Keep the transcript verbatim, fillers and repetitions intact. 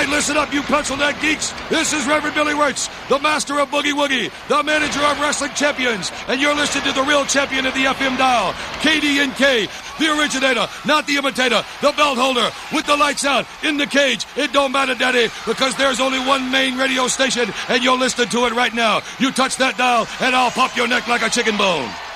listen up, you pencil neck geeks. This is Reverend Billy Wirtz, the master of Boogie Woogie, the manager of Wrestling Champions, and you're listening to the real champion of the F M dial, K D N K, the originator, not the imitator, the belt holder, with the lights out, in the cage. It don't matter, Daddy, because there's only one main radio station, and you're listening to it right now. You touch that dial, and I'll pop your neck like a chicken bone.